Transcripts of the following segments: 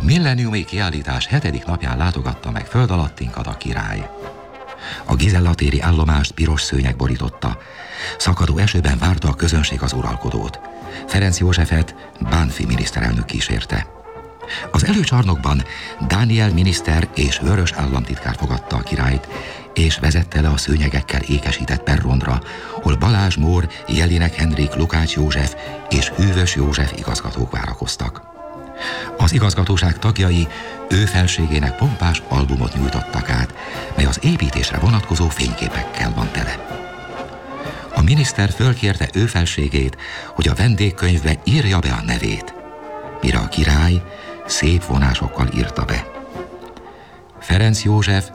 milleniumi kiállítás 7. napján látogatta meg föld alattinkat a király. A Gizella téri állomást piros szőnyeg borította. Szakadó esőben várta a közönség az uralkodót. Ferenc Józsefet Bánffy miniszterelnök kísérte. Az előcsarnokban Dániel miniszter és Vörös államtitkár fogadta a királyt, és vezette le a szőnyegekkel ékesített perronra, hol Balázs Mór, Jelinek Henrik, Lukács József és Hűvös József igazgatók várakoztak. Az igazgatóság tagjai ő felségének pompás albumot nyújtottak át, mely az építésre vonatkozó fényképekkel van tele. A miniszter fölkérte ő felségét, hogy a vendégkönyvbe írja be a nevét, mire a király szép vonásokkal írta be. Ferenc József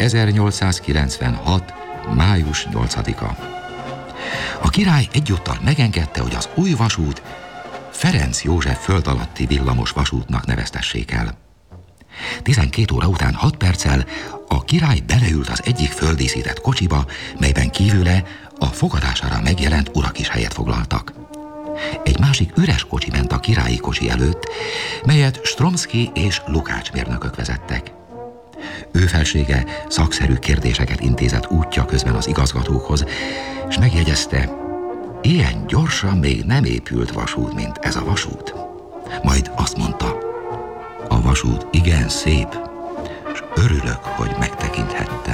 1896. május 8-a. A király egyúttal megengedte, hogy az új vasút Ferenc József föld alatti villamos vasútnak neveztessék el. 12 óra után 6 perccel a király beleült az egyik földíszített kocsiba, melyben kívüle a fogadására megjelent urak is helyet foglaltak. Egy másik üres kocsi ment a királyi kocsi előtt, melyet Stromszky és Lukács mérnökök vezettek. Ő felsége szakszerű kérdéseket intézett útja közben az igazgatókhoz, és megjegyezte, ilyen gyorsan még nem épült vasút, mint ez a vasút. Majd azt mondta, a vasút igen szép, és örülök, hogy megtekinthettem.